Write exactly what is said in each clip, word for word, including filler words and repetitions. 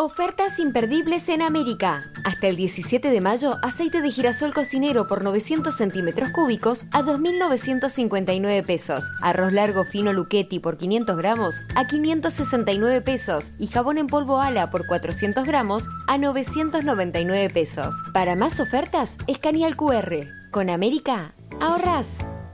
Ofertas imperdibles en América. Hasta el diecisiete de mayo, aceite de girasol cocinero por novecientos centímetros cúbicos a dos mil novecientos cincuenta y nueve pesos. Arroz largo fino Luchetti por quinientos gramos a quinientos sesenta y nueve pesos. Y jabón en polvo Ala por cuatrocientos gramos a novecientos noventa y nueve pesos. Para más ofertas, escanea el cu erre. Con América, ahorrás.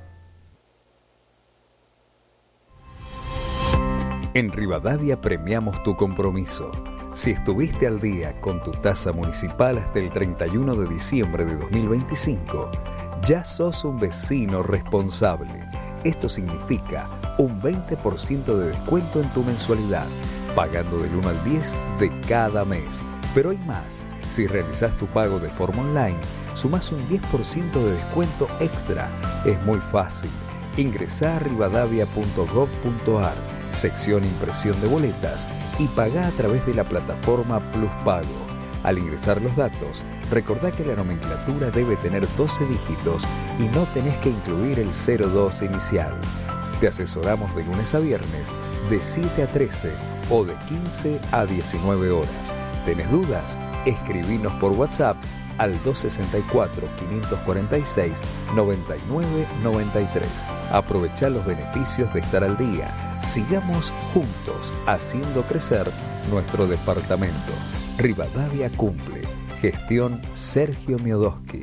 En Rivadavia premiamos tu compromiso. Si estuviste al día con tu tasa municipal hasta el treinta y uno de diciembre de dos mil veinticinco, ya sos un vecino responsable. Esto significa un veinte por ciento de descuento en tu mensualidad, pagando del uno al diez de cada mes. Pero hay más. Si realizás tu pago de forma online, sumás un diez por ciento de descuento extra. Es muy fácil. Ingresá a rivadavia punto gob punto ar, sección impresión de boletas, y pagá a través de la plataforma Plus Pago. Al ingresar los datos, recordá que la nomenclatura debe tener doce dígitos y no tenés que incluir el cero dos inicial. Te asesoramos de lunes a viernes de siete a trece o de quince a diecinueve horas. ¿Tenés dudas? Escribinos por WhatsApp al dos sesenta y cuatro, quinientos cuarenta y seis, noventa y nueve noventa y tres. Aprovechá los beneficios de estar al día. Sigamos juntos haciendo crecer nuestro departamento. Rivadavia cumple. Gestión Sergio Miodoski.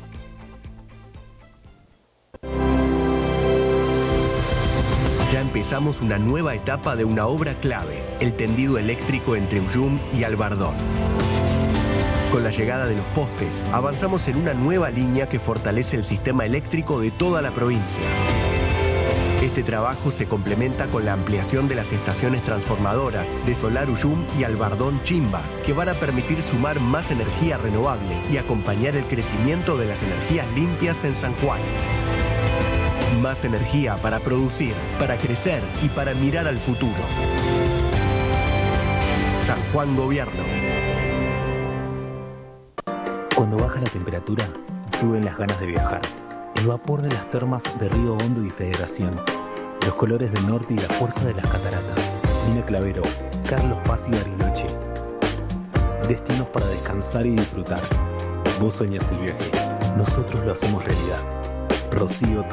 Ya empezamos una nueva etapa de una obra clave, el tendido eléctrico entre Ullum y Albardón. Con la llegada de los postes, avanzamos en una nueva línea que fortalece el sistema eléctrico de toda la provincia. Este trabajo se complementa con la ampliación de las estaciones transformadoras de Solar Ullum y Albardón Chimbas, que van a permitir sumar más energía renovable y acompañar el crecimiento de las energías limpias en San Juan. Más energía para producir, para crecer y para mirar al futuro. San Juan Gobierno. Cuando baja la temperatura, suben las ganas de viajar. El vapor de las termas de Río Hondo y Federación, los colores del norte y la fuerza de las cataratas. Nina Clavero, Carlos Paz y Bariloche. Destinos para descansar y disfrutar. Vos soñás el viaje, nosotros lo hacemos realidad. Rocío